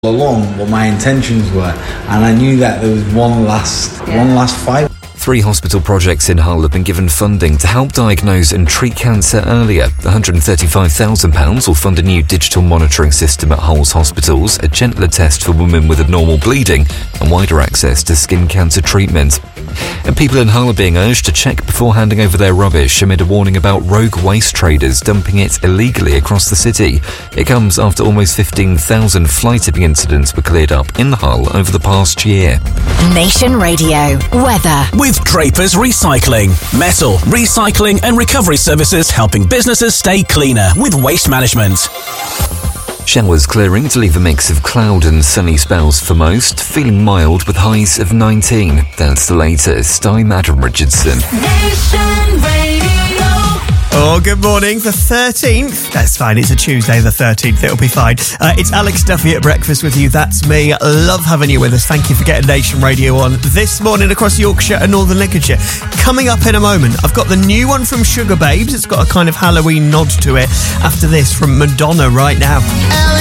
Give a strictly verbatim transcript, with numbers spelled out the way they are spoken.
along what my intentions were, and I knew that there was one last yeah. one last fight. Three hospital projects in Hull have been given funding to help diagnose and treat cancer earlier. one hundred thirty-five thousand pounds will fund a new digital monitoring system at Hull's hospitals, a gentler test for women with abnormal bleeding, and wider access to skin cancer treatment. And people in Hull are being urged to check before handing over their rubbish amid a warning about rogue waste traders dumping it illegally across the city. It comes after almost fifteen thousand fly tipping incidents were cleared up in Hull over the past year. Nation Radio weather. With Drapers Recycling. Metal, recycling and recovery services helping businesses stay cleaner with waste management. Showers clearing to leave a mix of cloud and sunny spells for most, feeling mild with highs of nineteen. That's the latest. I'm Adam Richardson. Nation Radio. Oh, good morning. The thirteenth. That's fine. It's a Tuesday, the thirteenth. It'll be fine. Uh, it's Alex Duffy at breakfast with you. That's me. Love having you with us. Thank you for getting Nation Radio on this morning across Yorkshire and Northern Lincolnshire. Coming up in a moment, I've got the new one from Sugar Babes. It's got a kind of Halloween nod to it. After this, from Madonna right now.